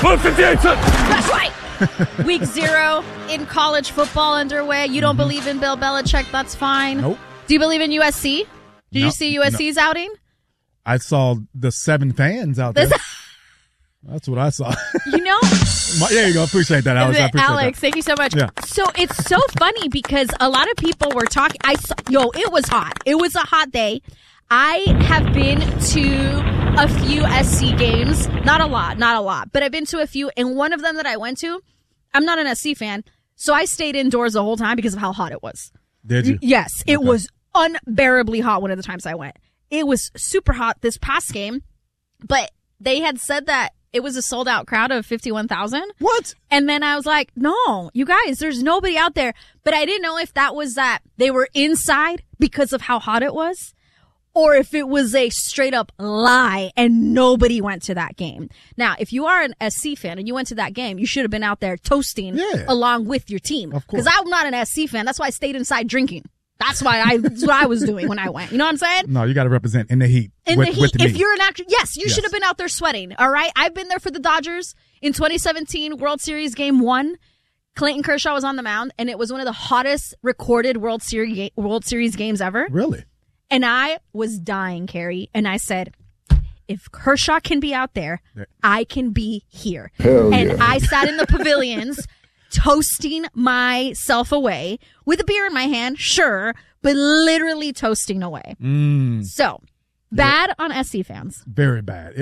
That's right. Week 0 in college football underway. You don't believe in Bill Belichick? That's fine. Nope. Do you believe in USC? Did you see USC's outing? I saw the 7 fans out there. That's what I saw. You know? There you go. Appreciate that, Alex. I appreciate Alex, that. thank you so much. Yeah. So it's so funny because a lot of people were talking. It was hot. It was a hot day. I have been to a few SC games. Not a lot, but I've been to a few. And one of them that I went to, I'm not an SC fan, so I stayed indoors the whole time because of how hot it was. Did you? Yes. It was unbearably hot one of the times I went. It was super hot this past game, but they had said that it was a sold-out crowd of 51,000. What? And then I was like, no, you guys, there's nobody out there. But I didn't know if that was that they were inside because of how hot it was, or if it was a straight-up lie and nobody went to that game. Now, if you are an SC fan and you went to that game, you should have been out there toasting along with your team. Of course. Because I'm not an SC fan. That's why I stayed inside drinking. That's what I was doing when I went. You know what I'm saying? No, you got to represent in the heat. In the heat. If you're an actor, yes, you Yes. should have been out there sweating. All right. I've been there for the Dodgers in 2017 World Series Game 1. Clayton Kershaw was on the mound, and it was one of the hottest recorded World Series games ever. Really? And I was dying, Carrie. And I said, if Kershaw can be out there, I can be here. And I sat in the pavilions toasting myself away with a beer in my hand, sure, but literally toasting away. So, bad on SC fans. Very bad.